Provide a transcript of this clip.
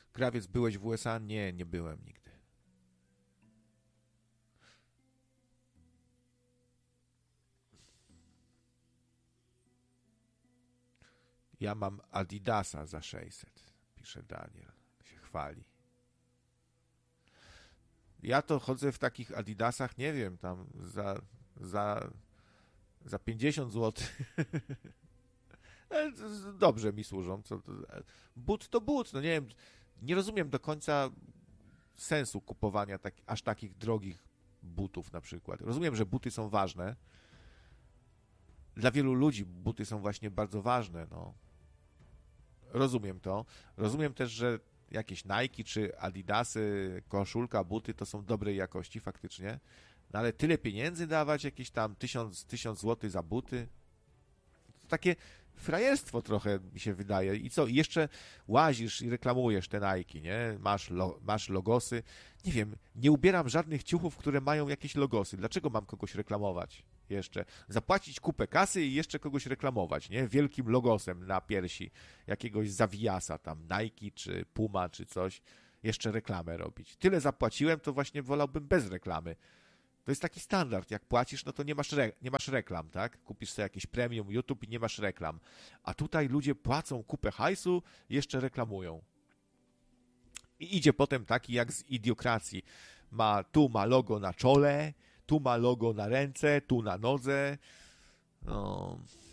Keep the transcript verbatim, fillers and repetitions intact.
Krawiec, byłeś w U S A? Nie, nie byłem nigdy. Ja mam Adidasa za sześćset, pisze Daniel. Się chwali. Ja to chodzę w takich Adidasach, nie wiem, tam za, za, za pięćdziesiąt złotych. Dobrze mi służą. Co to, but to but, no nie wiem, nie rozumiem do końca sensu kupowania tak, aż takich drogich butów na przykład. Rozumiem, że buty są ważne. Dla wielu ludzi buty są właśnie bardzo ważne, no. Rozumiem to. Rozumiem też, że jakieś Nike czy Adidasy, koszulka, buty to są dobrej jakości faktycznie, no ale tyle pieniędzy dawać, jakieś tam tysiąc, tysiąc złotych za buty, to takie frajerstwo trochę mi się wydaje. I co? I jeszcze łazisz i reklamujesz te Nike, nie? Masz, lo, masz logosy. Nie wiem, nie ubieram żadnych ciuchów, które mają jakieś logosy. Dlaczego mam kogoś reklamować jeszcze? Zapłacić kupę kasy i jeszcze kogoś reklamować, nie? Wielkim logosem na piersi jakiegoś zawijasa tam, Nike czy Puma czy coś. Jeszcze reklamę robić. Tyle zapłaciłem, to właśnie wolałbym bez reklamy. To jest taki standard, jak płacisz, no to nie masz, re- nie masz reklam, tak? Kupisz sobie jakieś premium YouTube i nie masz reklam. A tutaj ludzie płacą kupę hajsu i jeszcze reklamują. I idzie potem taki jak z Idiokracji. Ma, tu ma logo na czole, tu ma logo na ręce, tu na nodze. No,